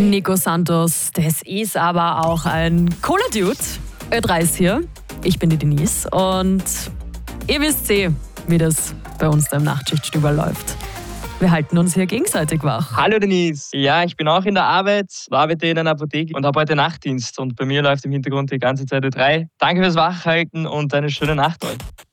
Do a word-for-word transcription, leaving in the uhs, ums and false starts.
Nico Santos, das ist aber auch ein cooler Dude. Ö drei ist hier, ich bin die Denise und ihr wisst eh, wie das bei uns da im Nachtschichtstübel läuft. Wir halten uns hier gegenseitig wach. Hallo Denise, ja, ich bin auch in der Arbeit, arbeite in einer Apotheke und habe heute Nachtdienst und bei mir läuft im Hintergrund die ganze Zeit Ö drei. Danke fürs Wachhalten und eine schöne Nacht euch.